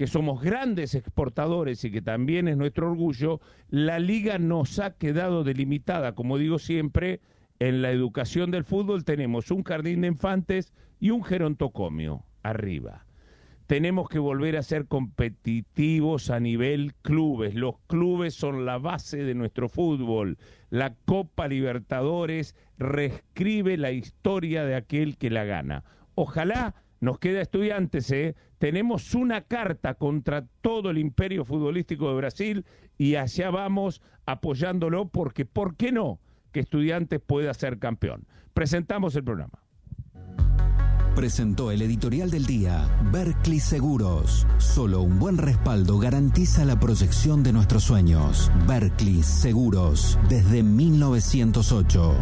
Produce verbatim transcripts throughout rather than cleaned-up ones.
que somos grandes exportadores y que también es nuestro orgullo, la liga nos ha quedado delimitada, como digo siempre, en la educación del fútbol tenemos un jardín de infantes y un gerontocomio arriba. Tenemos que volver a ser competitivos a nivel clubes. Los clubes son la base de nuestro fútbol. La Copa Libertadores reescribe la historia de aquel que la gana. Ojalá nos queda Estudiantes, ¿eh? Tenemos una carta contra todo el imperio futbolístico de Brasil y allá vamos apoyándolo porque, ¿por qué no?, que Estudiantes pueda ser campeón. Presentamos el programa. Presentó el editorial del día Berkley Seguros. Solo un buen respaldo garantiza la proyección de nuestros sueños. Berkley Seguros, desde mil novecientos ocho.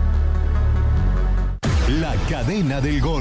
La cadena del gol.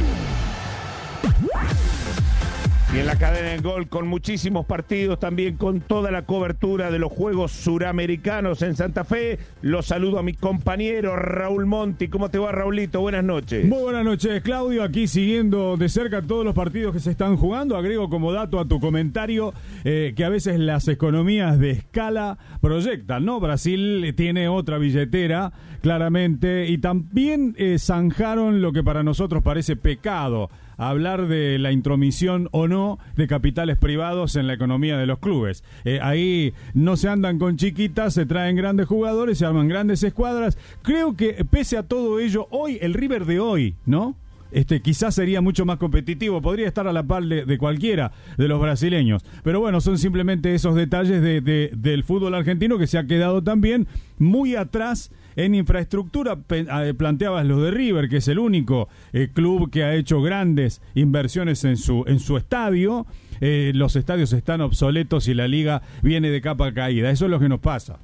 Y en la cadena del gol, con muchísimos partidos, también con toda la cobertura de los Juegos Suramericanos en Santa Fe. Los saludo a mi compañero Raúl Monti. ¿Cómo te va, Raulito? Buenas noches. Muy buenas noches, Claudio. Aquí siguiendo de cerca todos los partidos que se están jugando. Agrego como dato a tu comentario eh, que a veces las economías de escala proyectan, ¿no? Brasil tiene otra billetera, claramente, y también eh, zanjaron lo que para nosotros parece pecado: hablar de la intromisión o no de capitales privados en la economía de los clubes. Eh, ahí no se andan con chiquitas, se traen grandes jugadores, se arman grandes escuadras. Creo que pese a todo ello, hoy, el River de hoy, ¿no? Este, quizás sería mucho más competitivo, podría estar a la par de, de cualquiera de los brasileños. Pero bueno, son simplemente esos detalles de, de, del fútbol argentino que se ha quedado también muy atrás en infraestructura. Planteabas los de River, que es el único eh, club que ha hecho grandes inversiones en su, en su estadio. Eh, los estadios están obsoletos y la liga viene de capa caída. Eso es lo que nos pasa.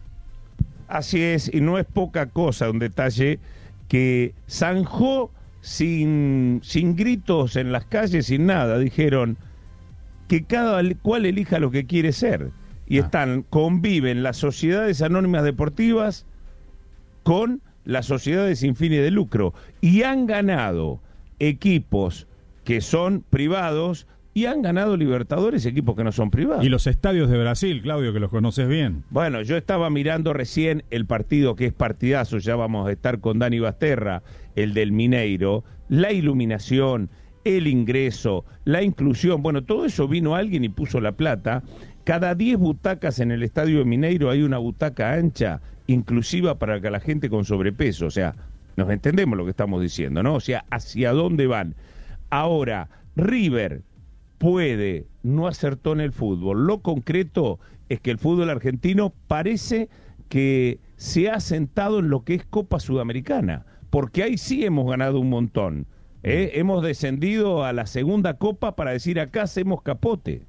Así es, y no es poca cosa, un detalle que zanjó sin, sin gritos en las calles, sin nada. Dijeron que cada cual elija lo que quiere ser. Y ah. están, conviven las sociedades anónimas deportivas con las sociedades sin fines de lucro, y han ganado equipos que son privados y han ganado Libertadores equipos que no son privados. Y los estadios de Brasil, Claudio, que los conoces bien. Bueno, yo estaba mirando recién el partido, que es partidazo, ya vamos a estar con Dani Basterra, el del Mineiro, la iluminación, el ingreso, la inclusión, bueno, todo eso vino alguien y puso la plata. Cada diez butacas en el estadio de Mineiro hay una butaca ancha, inclusiva para que la gente con sobrepeso, o sea, nos entendemos lo que estamos diciendo, ¿no? O sea, ¿hacia dónde van? Ahora, River puede, no acertó en el fútbol. Lo concreto es que el fútbol argentino parece que se ha sentado en lo que es Copa Sudamericana, porque ahí sí hemos ganado un montón. ¿eh? Hemos descendido a la segunda Copa para decir acá hacemos capote.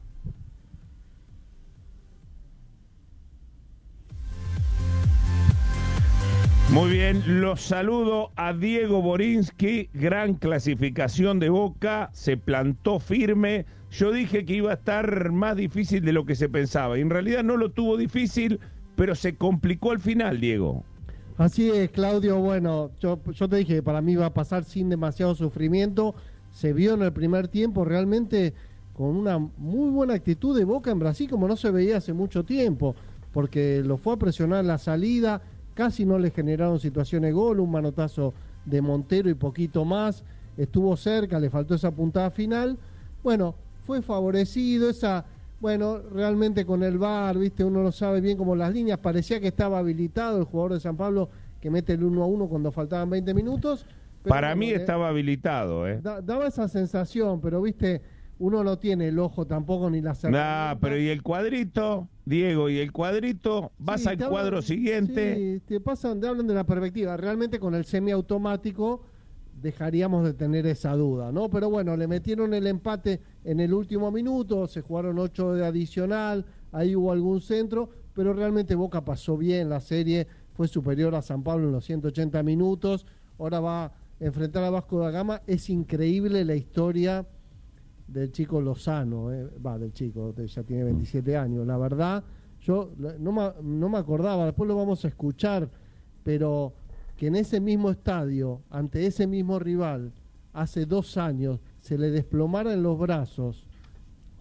Muy bien, los saludo a Diego Borinsky, gran clasificación de Boca, se plantó firme. Yo dije que iba a estar más difícil de lo que se pensaba, y en realidad no lo tuvo difícil, pero se complicó al final, Diego. Así es, Claudio. Bueno, yo, yo te dije que para mí iba a pasar sin demasiado sufrimiento. Se vio en el primer tiempo realmente con una muy buena actitud de Boca en Brasil, como no se veía hace mucho tiempo, porque lo fue a presionar en la salida. Casi no le generaron situaciones de gol, un manotazo de Montero y poquito más, estuvo cerca, le faltó esa puntada final. Bueno, fue favorecido, esa, bueno, realmente con el V A R, viste, uno no sabe bien cómo las líneas, parecía que estaba habilitado el jugador de San Pablo que mete el uno a uno cuando faltaban veinte minutos. Para bueno, mí eh, estaba habilitado, ¿eh? Da, daba esa sensación, pero viste, uno no tiene el ojo tampoco ni la certeza. Nah, pero ¿y el cuadrito, Diego? ¿Y el cuadrito? Vas sí, al te cuadro hablan, siguiente. Sí, te pasan, te hablan de la perspectiva. Realmente con el semiautomático dejaríamos de tener esa duda, ¿no? Pero bueno, le metieron el empate en el último minuto, se jugaron ocho de adicional, ahí hubo algún centro, pero realmente Boca pasó bien la serie, fue superior a San Pablo en los ciento ochenta minutos, ahora va a enfrentar a Vasco da Gama. Es increíble la historia del chico Lozano, eh, va, del chico, ya tiene veintisiete años, la verdad, yo no me, no me acordaba, después lo vamos a escuchar, pero que en ese mismo estadio, ante ese mismo rival, hace dos años, se le desplomara en los brazos